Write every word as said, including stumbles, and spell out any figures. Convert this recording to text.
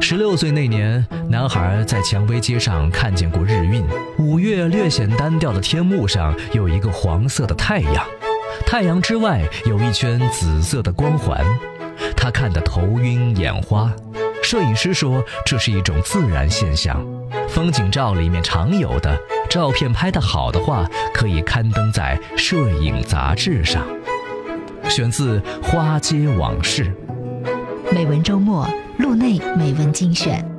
十六岁那年，男孩在蔷薇街上看见过日晕。五月略显单调的天幕上有一个黄色的太阳，太阳之外有一圈紫色的光环，他看得头晕眼花。摄影师说这是一种自然现象，风景照里面常有的，照片拍得好的话可以刊登在摄影杂志上。选自《花街往事》。 美文周末，路内美文精选。